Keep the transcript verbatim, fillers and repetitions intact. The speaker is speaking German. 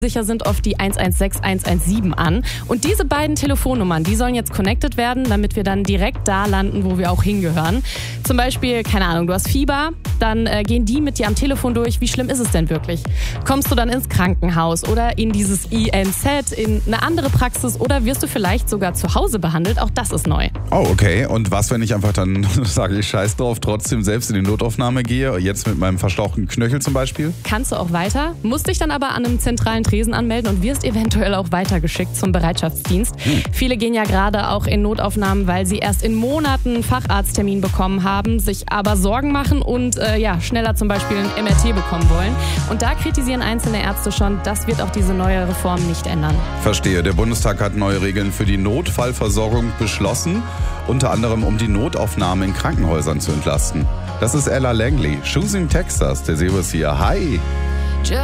Sicher sind oft die eins eins sechs, eins eins sieben an. Und diese beiden Telefonnummern, die sollen jetzt connected werden, damit wir dann direkt da landen, wo wir auch hingehören. Zum Beispiel, keine Ahnung, du hast Fieber, dann äh, gehen die mit dir am Telefon durch. Wie schlimm ist es denn wirklich? Kommst du dann ins Krankenhaus oder in dieses I N Z, in eine andere Praxis oder wirst du vielleicht sogar zu Hause behandelt? Auch das ist neu. Oh, okay. Und was, wenn ich einfach dann, sage ich scheiß drauf, trotzdem selbst in die Notaufnahme gehe, jetzt mit meinem verstauchten Knöchel zum Beispiel? Kannst du auch weiter, musst dich dann aber an einem zentralen Tresen anmelden und wirst eventuell auch weitergeschickt zum Bereitschaftsdienst. Hm. Viele gehen ja gerade auch in Notaufnahmen, weil sie erst in Monaten einen Facharzttermin bekommen haben, sich aber Sorgen machen und äh, ja, schneller zum Beispiel ein M R T bekommen wollen. Und da kritisieren einzelne Ärzte schon, das wird auch diese neue Reform nicht ändern. Verstehe. Der Bundestag hat neue Regeln für die Notfallversorgung beschlossen, unter anderem um die Notaufnahme in Krankenhäusern zu entlasten. Das ist Ella Langley, Choosing Texas, der Servus hier. Hi!